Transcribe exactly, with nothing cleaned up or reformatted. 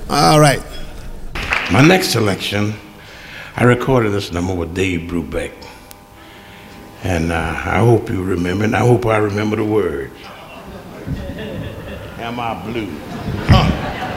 All right. My next selection, I recorded this number with Dave Brubeck. And uh, I hope you remember, and I hope I remember the words. Am I blue? Huh.